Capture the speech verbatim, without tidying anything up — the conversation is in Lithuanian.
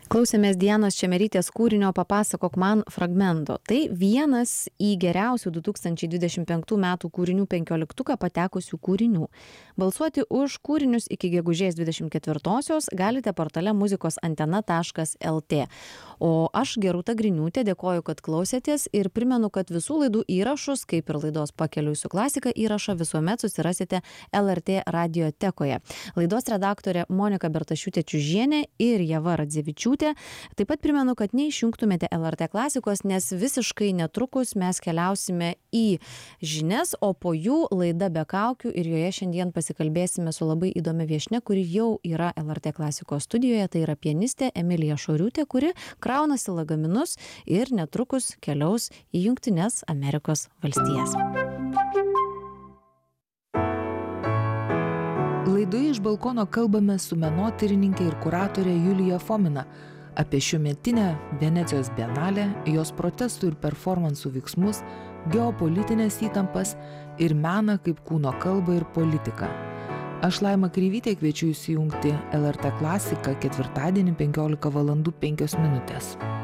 Klausėmės Dianos Čemerytės kūrinio Papasakok man fragmento. Tai vienas į geriausių du tūkstančiai dvidešimt penktų metų kūrinių penkioliktuką patekusių kūrinių. Balsuoti už kūrinius iki gegužės dvidešimt ketvirtosios galite portale muzikos antena taškas el tė. O aš, Gerūta Griniūtė, dėkoju, kad klausėtės ir primenu, kad visų laidų įrašus, kaip ir laidos Pakeliui su klasika įrašą, visuomet susirasite el er tė radiotekoje. Laidos redaktorė Monika Bertašiūtė-Čiužienė ir Ieva Radzevičiūtė. Taip pat primenu, kad neišjungtumėte el er tė klasikos, nes visiškai netrukus mes keliausime į žinias, o po jų laida be kaukių ir joje šiandien pasikalbėsime su labai įdomia viešnia, kuri jau yra el er tė klasikos studijoje. Tai yra pianistė Emilija Šoriūtė, kuri kraunasi lagaminus ir netrukus keliaus į Jungtines Amerikos valstijas. Laidoje iš balkono kalbame su menotyrininkė ir kuratorė Julija Fomina apie šiųmetinę Venecijos bienalę, jos protestų ir performansų veiksmus, geopolitinės įtampas ir meną kaip kūno kalbą ir politiką. Aš Laima Kreivytė kviečiu įsijungti el er tė klasiką ketvirtadienį penkiolika valandų penkios minutės.